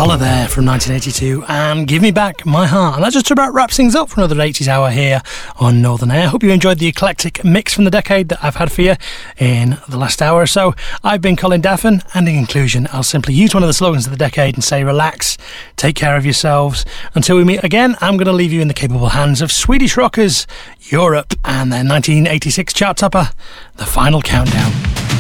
Dollar there from 1982 and Give Me Back My Heart. And that just about wraps things up for another 80s hour here on Northern Air. Hope you enjoyed the eclectic mix from the decade that I've had for you in the last hour or so. I've been Colin Daffin, and in conclusion, I'll simply use one of the slogans of the decade and say relax, take care of yourselves. Until we meet again, I'm going to leave you in the capable hands of Swedish rockers, Europe, and their 1986 chart topper, The Final Countdown.